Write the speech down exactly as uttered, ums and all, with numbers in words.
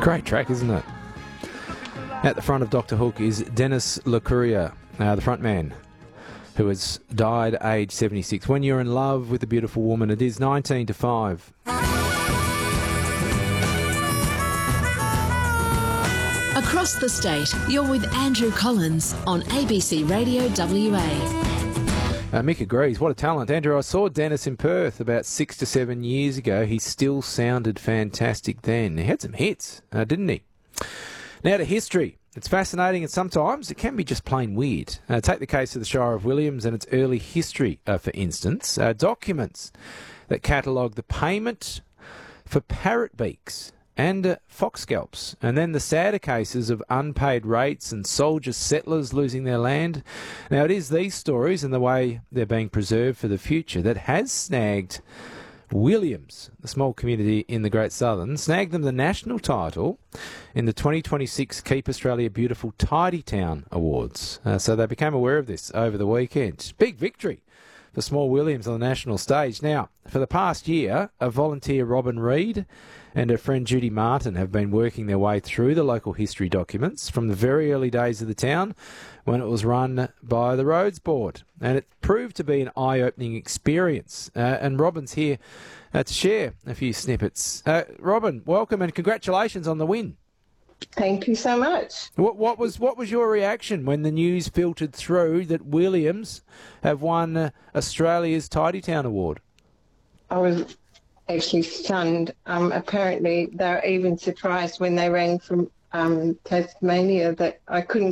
Great track, isn't it? At the front of Doctor Hook is Denis Locuria, uh, the front man, who has died aged seventy-six. When you're in love with a beautiful woman, it is nineteen to five. Across the state, you're with Andrew Collins on A B C Radio W A. Uh, Mick agrees. What a talent. Andrew, I saw Denis in Perth about six to seven years ago. He still sounded fantastic then. He had some hits, uh, didn't he? Now to history. It's fascinating and sometimes it can be just plain weird. Uh, take the case of the Shire of Williams and its early history, uh, for instance. Uh, documents that catalogue the payment for parrot beaks and uh, fox scalps, and then the sadder cases of unpaid rates and soldier settlers losing their land. Now, it is these stories and the way they're being preserved for the future that has snagged Williams, the small community in the Great Southern, snagged them the national title in the twenty twenty-six Keep Australia Beautiful Tidy Town Awards. Uh, so they became aware of this over the weekend. Big victory for small Williams on the national stage. Now, for the past year, a volunteer Robin Reid and her friend Judy Martin have been working their way through the local history documents from the very early days of the town when it was run by the Roads Board. And it proved to be an eye-opening experience. Uh, and Robin's here uh, to share a few snippets. Uh, Robin, welcome and congratulations on the win. Thank you so much. What, what was what was your reaction when the news filtered through that Williams have won uh, Australia's Tidy Town Award? I was actually stunned. Um, apparently, they were even surprised when they rang from um, Tasmania that I couldn't